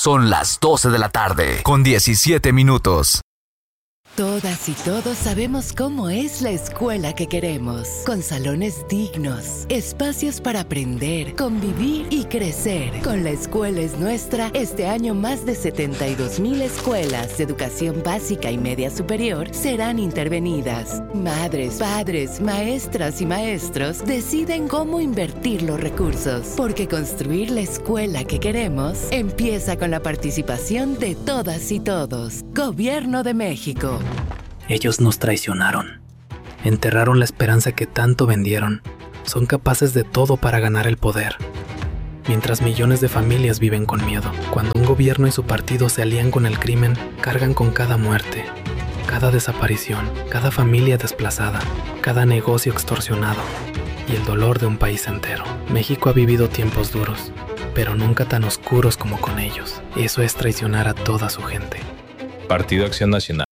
Son las 12 de la tarde, con 17 minutos. Todas y todos sabemos cómo es la escuela que queremos, con salones dignos, espacios para aprender, convivir y crecer. Con La Escuela es Nuestra, este año más de 72,000 escuelas de educación básica y media superior serán intervenidas. Madres, padres, maestras y maestros deciden cómo invertir los recursos, porque construir la escuela que queremos empieza con la participación de todas y todos. Gobierno de México. Ellos nos traicionaron. Enterraron la esperanza que tanto vendieron. Son capaces de todo para ganar el poder. Mientras millones de familias viven con miedo. Cuando un gobierno y su partido se alían con el crimen, cargan con cada muerte, cada desaparición, cada familia desplazada, cada negocio extorsionado y el dolor de un país entero. México ha vivido tiempos duros, pero nunca tan oscuros como con ellos. Eso es traicionar a toda su gente. Partido Acción Nacional.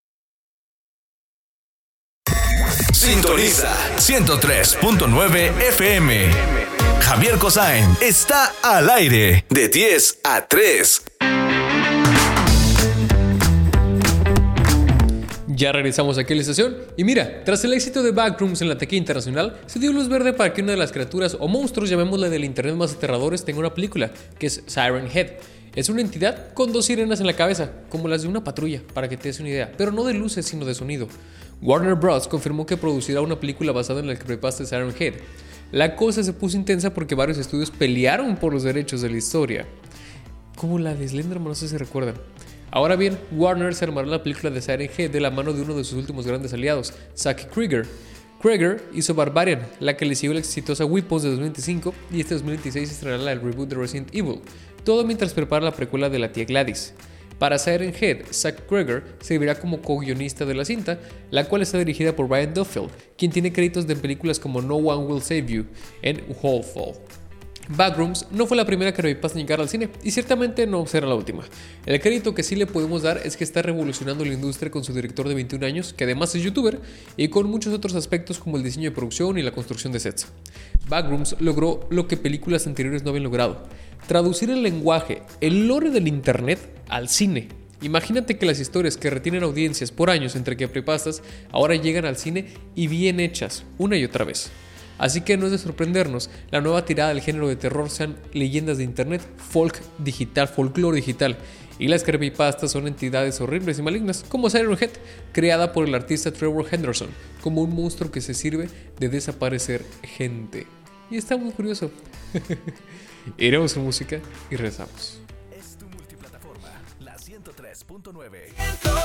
Sintoniza 103.9 FM. Javier Kosain está al aire de 10 a 3. Ya regresamos aquí a la estación y mira, tras el éxito de Backrooms en la taquilla internacional, se dio luz verde para que una de las criaturas o monstruos, llamémosla del internet más aterradores, tenga una película, que es Siren Head. Es una entidad con 2 sirenas en la cabeza, como las de una patrulla, para que te des una idea, pero no de luces sino de sonido. Warner Bros. Confirmó que producirá una película basada en el creepypasta de Siren Head. La cosa se puso intensa porque varios estudios pelearon por los derechos de la historia, como la de Slenderman, no sé si recuerdan. Ahora bien, Warner se armará la película de Siren Head de la mano de uno de sus últimos grandes aliados, Zack Cregger. Cregger hizo Barbarian, la que le siguió la exitosa Weapons de 2025, y este 2026 estrenará el reboot de Resident Evil, todo mientras prepara la precuela de la tía Gladys. Para Siren Head, Zack Cregger servirá como co-guionista de la cinta, la cual está dirigida por Brian Duffield, quien tiene créditos de películas como No One Will Save You en Wallfall. Backrooms no fue la primera creepypasta en llegar al cine y ciertamente no será la última. El crédito que sí le podemos dar es que está revolucionando la industria con su director de 21 años, que además es youtuber, y con muchos otros aspectos como el diseño de producción y la construcción de sets. Backrooms logró lo que películas anteriores no habían logrado: traducir el lenguaje, el lore del internet al cine. Imagínate que las historias que retienen audiencias por años entre creepypastas ahora llegan al cine y bien hechas, una y otra vez. Así que no es de sorprendernos, la nueva tirada del género de terror sean leyendas de internet, folk digital, folclore digital, y las creepypastas son entidades horribles y malignas, como Siren Head, creada por el artista Trevor Henderson, como un monstruo que se sirve de desaparecer gente. Y está muy curioso. Iremos con música y regresamos. Es tu multiplataforma, la 103.9.